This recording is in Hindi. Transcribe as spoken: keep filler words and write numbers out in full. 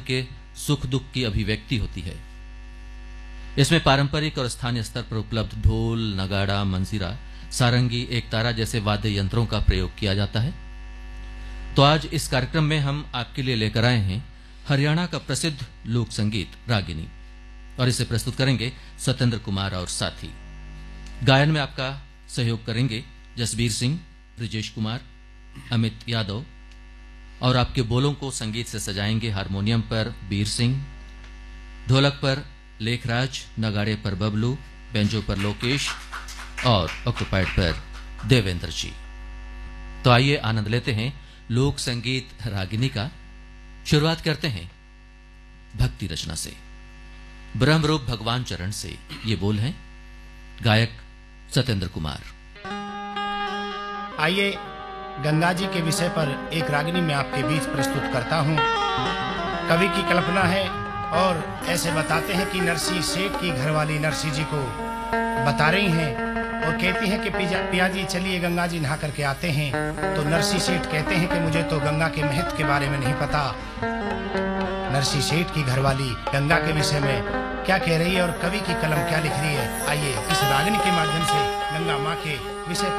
के सुख दुख की अभिव्यक्ति होती है। इसमें पारंपरिक और स्थानीय स्तर पर उपलब्ध ढोल, नगाड़ा, मंजीरा, सारंगी, एकतारा जैसे वाद्य यंत्रों का प्रयोग किया जाता है। तो आज इस कार्यक्रम में हम आपके लिए लेकर आए हैं हरियाणा का प्रसिद्ध लोक संगीत रागिनी, और इसे प्रस्तुत करेंगे सत्येंद्र कुमार और साथी। गायन में आपका सहयोग करेंगे जसबीर सिंह, ब्रिजेश कुमार, अमित यादव, और आपके बोलों को संगीत से सजाएंगे हारमोनियम पर बीर सिंह, ढोलक पर लेखराज, नगाड़े पर बबलू, बेंजो पर लोकेश और ऑक्टोपैड पर देवेंद्र जी। तो आइए आनंद लेते हैं लोक संगीत रागिनी का। शुरुआत करते हैं भक्ति रचना से। ब्रह्मरूप भगवान चरण से ये बोल हैं, गायक सत्येंद्र कुमार। आइए गंगा जी के विषय पर एक रागिनी में आपके बीच प्रस्तुत करता हूं। कवि की कल्पना है और ऐसे बताते हैं कि नरसी सेठ की घरवाली नरसी जी को बता रही हैं और कहती हैं कि पिया जी चलिए गंगा जी नहा करके आते हैं। तो नरसी सेठ कहते हैं कि मुझे तो गंगा के महत्व के बारे में नहीं पता। नरसी सेठ की घरवाली गंगा के विषय में क्या कह रही है और कवि की कलम क्या लिख रही है, आइए इस रागिनी के माध्यम से गंगा माँ के विषय पर